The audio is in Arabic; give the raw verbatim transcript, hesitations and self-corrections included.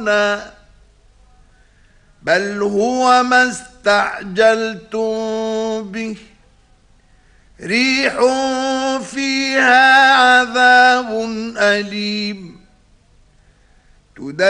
بل هو ما استعجلتم به ريح فيها عذاب أليم